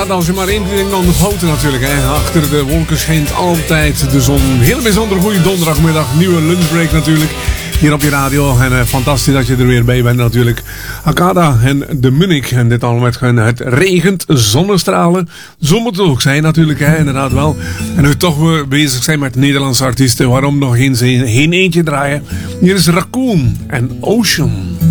Ja, als je maar één ding onthoudt natuurlijk. Hè. Achter de wolken schijnt altijd de zon. Heel bijzonder goede donderdagmiddag. Nieuwe lunchbreak natuurlijk. Hier op je radio. En fantastisch dat je er weer bij bent natuurlijk. Akada en de Munich. En dit allemaal met het regent, zonnestralen. Zo moet het ook zijn natuurlijk. Hè. Inderdaad wel. En nu toch we bezig zijn met Nederlandse artiesten. Waarom nog geen eentje draaien. Hier is Raccoon en Ocean.